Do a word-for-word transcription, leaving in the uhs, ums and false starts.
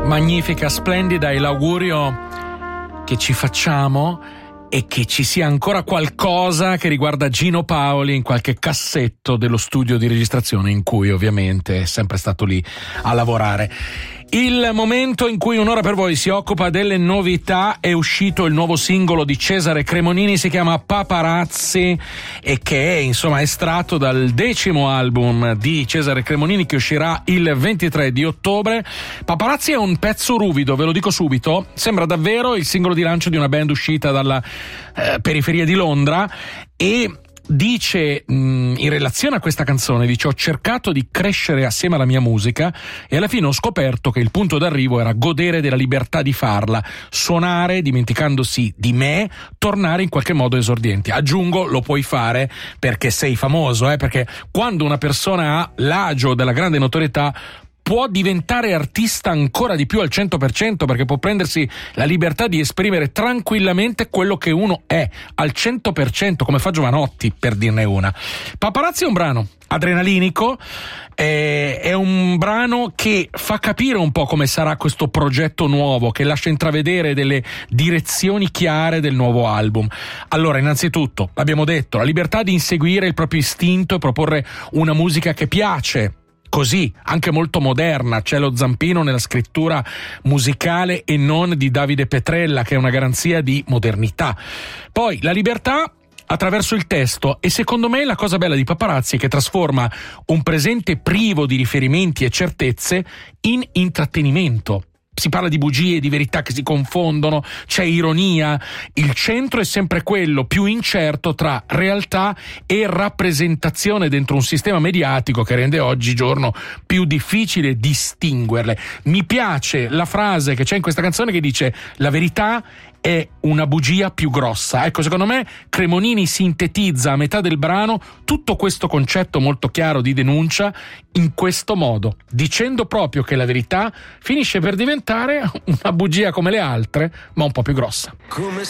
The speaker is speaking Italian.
magnifica, splendida, e l'augurio che ci facciamo è che ci sia ancora qualcosa che riguarda Gino Paoli in qualche cassetto dello studio di registrazione in cui ovviamente è sempre stato lì a lavorare. Il momento in cui Un'ora per voi si occupa delle novità: è uscito il nuovo singolo di Cesare Cremonini, si chiama Paparazzi, e che è insomma estratto dal decimo album di Cesare Cremonini che uscirà il ventitré di ottobre. Paparazzi è un pezzo ruvido, ve lo dico subito, sembra davvero il singolo di lancio di una band uscita dalla eh, periferia di Londra, e dice mh, in relazione a questa canzone, dice: ho cercato di crescere assieme alla mia musica e alla fine ho scoperto che il punto d'arrivo era godere della libertà di farla, suonare dimenticandosi di me, tornare in qualche modo esordienti. Aggiungo, lo puoi fare perché sei famoso, eh? Perché quando una persona ha l'agio della grande notorietà può diventare artista ancora di più al cento per cento, perché può prendersi la libertà di esprimere tranquillamente quello che uno è al cento per cento, come fa Giovanotti, per dirne una. Paparazzi è un brano adrenalinico, eh, è un brano che fa capire un po' come sarà questo progetto nuovo, che lascia intravedere delle direzioni chiare del nuovo album. Allora, innanzitutto, abbiamo detto, la libertà di inseguire il proprio istinto e proporre una musica che piace, così, anche molto moderna. C'è lo zampino nella scrittura musicale e non di Davide Petrella, che è una garanzia di modernità. Poi la libertà attraverso il testo, e secondo me la cosa bella di Paparazzi è che trasforma un presente privo di riferimenti e certezze in intrattenimento. Si parla di bugie e di verità che si confondono, c'è ironia, il centro è sempre quello più incerto tra realtà e rappresentazione dentro un sistema mediatico che rende oggigiorno più difficile distinguerle. Mi piace la frase che c'è in questa canzone che dice: la verità è una bugia più grossa. Ecco, secondo me Cremonini sintetizza a metà del brano tutto questo concetto molto chiaro di denuncia in questo modo, dicendo proprio che la verità finisce per diventare una bugia come le altre, ma un po' più grossa. Come